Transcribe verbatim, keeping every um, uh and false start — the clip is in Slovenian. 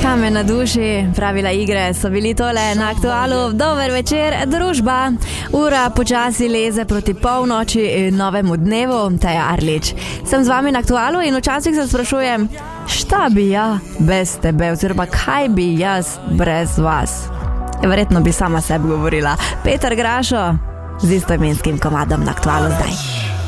Kamen na duši, pravila igre so bili tole na Aktualu. Dober večer, družba. Ura počasi leze proti polnoči in novemu dnevu. Teja Arlič. Sem z vami na Aktualu in včasih se sprašujem, šta bi ja bez tebe, oziroma kaj bi jaz brez vas. Verjetno bi sama sebi govorila. Peter Grašo z istoimenskim komadom na Aktualu zdaj.